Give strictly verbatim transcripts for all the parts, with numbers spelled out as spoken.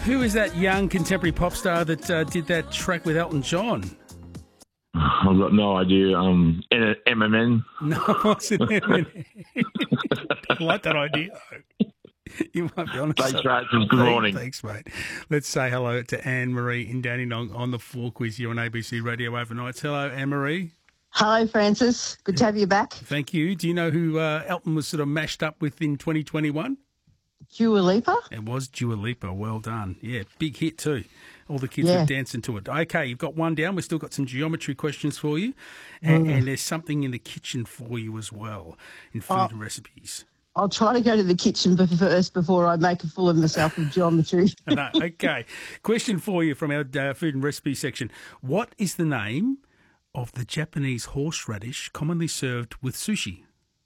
Who is that young contemporary pop star that uh, did that track with Elton John? I've got no idea. Um, M M N. No, it wasn't M M N. I like that idea. You might be honest. Thanks, Francis. Good morning. Thanks, mate. Let's say hello to Anne-Marie in Dandenong on the Four Quiz here on A B C Radio Overnights. Hello, Anne-Marie. Hello, Francis. Good to have you back. Thank you. Do you know who uh, Elton was sort of mashed up with in twenty twenty-one? Dua Lipa? It was Dua Lipa. Well done. Yeah, big hit too. All the kids Yeah. were dancing to it. Okay, you've got one down. We've still got some geometry questions for you. And, Mm. and there's something in the kitchen for you as well, in food Oh. and recipes. I'll try to go to the kitchen be- first before I make a fool of myself with geometry. No, okay. Question for you from our uh, food and recipe section. What is the name of the Japanese horseradish commonly served with sushi?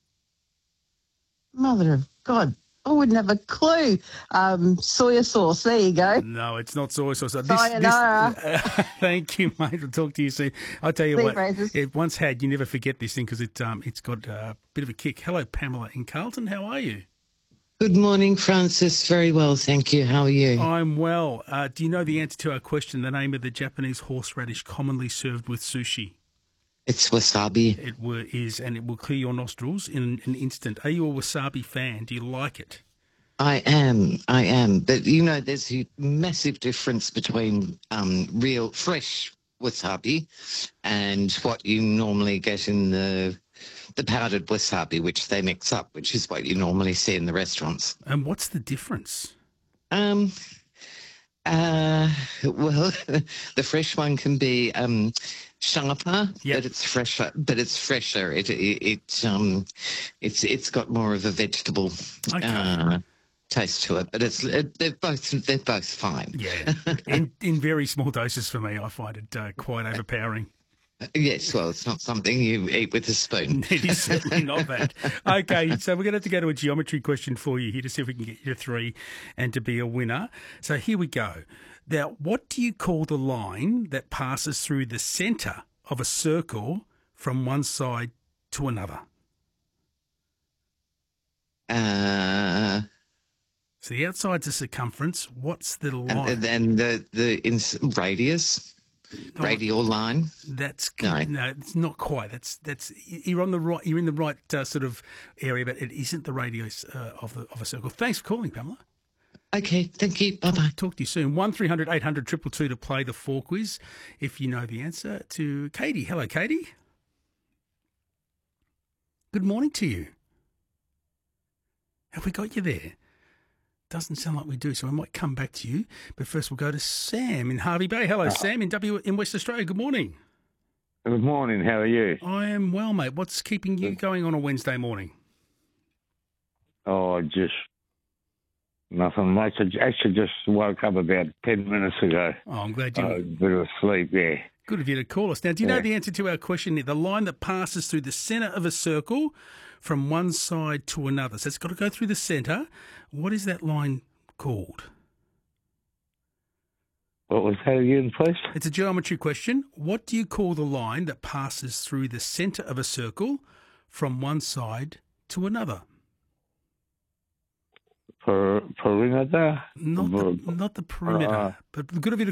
Mother of God. I wouldn't have a clue. Um, soya sauce. There you go. No, it's not soy sauce. This, Sayonara. This, uh, thank you, mate. We'll talk to you soon. I'll tell you See you, what, Francis. it once had, you never forget this thing because it, um, it's got a bit of a kick. Hello, Pamela in Carlton. How are you? Good morning, Francis. Very well, thank you. How are you? I'm well. Uh, do you know the answer to our question, the name of the Japanese horseradish commonly served with sushi? It's wasabi. It were, is, and it will clear your nostrils in an instant. Are you a wasabi fan? Do you like it? I am. I am. But, you know, there's a massive difference between um, real, fresh wasabi and what you normally get in the the powdered wasabi, which they mix up, which is what you normally see in the restaurants. And what's the difference? Um, uh, well, the fresh one can be um, sharper, Yep. but it's fresher. But it's fresher. It it, it um, it's it's got more of a vegetable Okay. uh, taste to it. But it's it, they're both they're both fine. Yeah, in, in very small doses for me, I find it uh, quite overpowering. Yes, well, it's not something you eat with a spoon. It is certainly not that. Okay, so we're going to have to go to a geometry question for you here to see if we can get you to three and to be a winner. So here we go. Now, what do you call the line that passes through the centre of a circle from one side to another? Uh, So the outside's the circumference. What's the line? and then the the ins radius, Oh, radial line. That's No. no, it's not quite. That's that's you're on the right. You're in the right uh, sort of area, but it isn't the radius uh, of the of a circle. Thanks for calling, Pamela. Okay, thank you. Bye bye. Talk to you soon. One three hundred eight hundred triple two to play the four quiz. If you know the answer to Katie. Hello, Katie. Good morning to you. Have we got you there? Doesn't sound like we do, so I might come back to you. But first, we'll go to Sam in Harvey Bay. Hello, Sam in W in West Australia. Good morning. Good morning. How are you? I am well, mate. What's keeping you going on a Wednesday morning? Oh, just nothing much. I actually just woke up about ten minutes ago. Oh, I'm glad you. Uh, a bit of sleep, yeah. Good of you to call us. Now, do you know Yeah. the answer to our question here? The line that passes through the centre of a circle from one side to another. So it's got to go through the centre. What is that line called? What was that again, please? It's a geometry question. What do you call the line that passes through the centre of a circle from one side to another? Per, perimeter? Not the, not the perimeter, Uh, but good of you to